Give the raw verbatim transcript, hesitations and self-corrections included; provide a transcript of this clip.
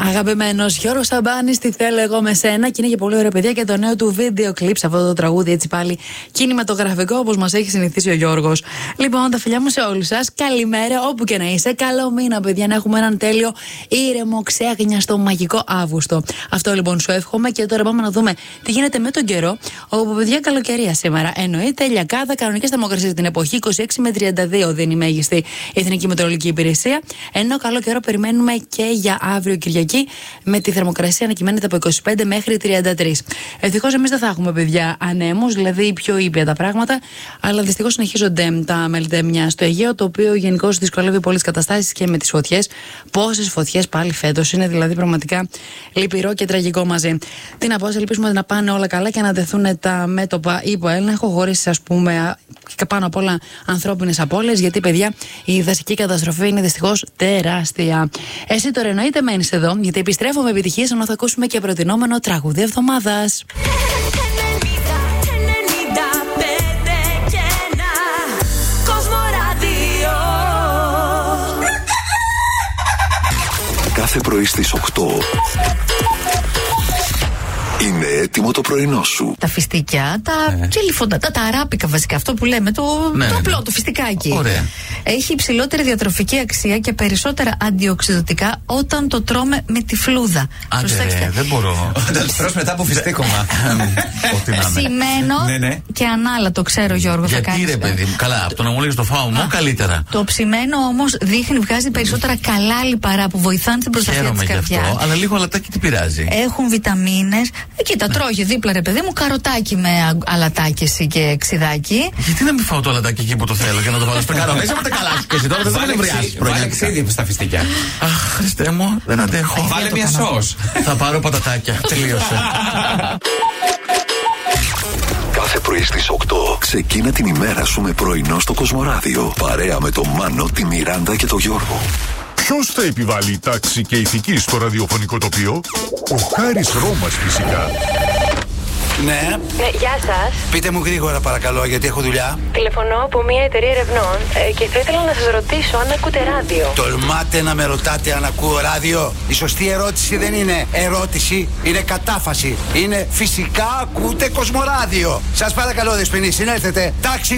Αγαπημένος Γιώργος Σαμπάνης, τι θέλω εγώ με σένα. Και είναι και πολύ ωραία, παιδιά, και το νέο του βίντεο κλιπ σε αυτό το τραγούδι, έτσι πάλι κινηματογραφικό, όπως μας έχει συνηθίσει ο Γιώργος. Λοιπόν, τα φιλιά μου σε όλους σας. Καλημέρα, όπου και να είσαι. Καλό μήνα, παιδιά, να έχουμε έναν τέλειο, ήρεμο, ξέγνιαστο, μαγικό Αύγουστο. Αυτό λοιπόν σου εύχομαι. Και τώρα πάμε να δούμε τι γίνεται με τον καιρό. Όπου, παιδιά, καλοκαιρία σήμερα. Εννοείται, ηλιακάδα, κανονικές θερμοκρασίες την εποχή. είκοσι έξι με τριάντα δύο δίνει μέγιστη η Εθνική Μετεωρολογική Υπηρεσία. Ενώ καλό καιρό περιμένουμε και για αύριο Κυριακή, με τη θερμοκρασία να κυμαίνεται από είκοσι πέντε μέχρι τριάντα τρία. Ευτυχώς εμείς δεν θα έχουμε, παιδιά, ανέμους, δηλαδή πιο ήπια τα πράγματα, αλλά δυστυχώς συνεχίζονται τα μελτέμια στο Αιγαίο, το οποίο γενικώς δυσκολεύει πολλές καταστάσεις και με τις φωτιές. Πόσες φωτιές πάλι φέτος, είναι δηλαδή πραγματικά λυπηρό και τραγικό μαζί. Τι να πω, ας ελπίσουμε να πάνε όλα καλά και να τεθούν τα μέτωπα υπό έλεγχο, χωρίς, ας πούμε, και πάνω απ' όλα ανθρώπινες απώλειες, γιατί, παιδιά, η δασική καταστροφή είναι δυστυχώς τεράστια. Εσύ τώρα εννοείται μένεις εδώ, γιατί επιστρέφω με επιτυχίες, ενώ θα ακούσουμε και προτινόμενο τραγούδι εβδομάδας. Κάθε πρωί στις οκτώ είναι έτοιμο το πρωινό σου. Τα φιστίκια, τα ναι. τσιλιφόντα, τα, τα αράπικα βασικά, αυτό που λέμε, το, ναι, το απλό, ναι. το φιστικάκι. Ωραία. Έχει υψηλότερη διατροφική αξία και περισσότερα αντιοξυδοτικά όταν το τρώμε με τη φλούδα. Άντε, δεν μπορώ. Όταν το τρως μετά από φιστίκωμα. Ψημένο ναι, ναι. και ανάλατο, ξέρω, Γιώργο. Γιατί, θα κάνεις, ρε παιδί μου, καλά, από το να μου λέγεις το φάω μου, καλύτερα. Το ψημένο όμως δείχνει, βγάζει περισσότερα καλά λιπαρά που βοηθάνε στην προστασία της καρδιάς. Αυτό, αλλά λίγο αλατάκι τι πειράζει. Έχουν βιταμίνες. Κοίτα, τρώγε δίπλα, ρε παιδί μου, καροτάκι με αλατάκι εσύ και ξιδάκι. Γιατί να μην φάω το αλατάκι εκεί που το θέλω και να το βάλω στο καρό? Μέσα με τα καλά σου και εσύ τώρα δεν θα με νευριάσεις. Βάλε ξύδι στα φιστίκια. Αχ, Χριστέ μου, δεν αντέχω. Βάλε μια σως. Θα πάρω πατατάκια. Τελείωσε. Κάθε πρωί στις οκτώ ξεκίνα την ημέρα σου με πρωινό στο Κοσμοράδιο. Παρέα με τον Μάνο, τη Μιράντα και τον Γιώργο. Ποιος θα επιβάλλει τάξη και ηθική στο ραδιοφωνικό τοπίο? Ο Χάρης Ρώμας, φυσικά. Ναι. Ναι, γεια σας. Πείτε μου γρήγορα, παρακαλώ, γιατί έχω δουλειά. Τηλεφωνώ από μια εταιρεία ερευνών ε, και θα ήθελα να σας ρωτήσω αν ακούτε ράδιο. Τολμάτε να με ρωτάτε αν ακούω ράδιο? Η σωστή ερώτηση δεν είναι ερώτηση, είναι κατάφαση. Είναι φυσικά ακούτε Κοσμοράδιο. Σας παρακαλώ, Δεσποινή, συνέλθετε. Τάξη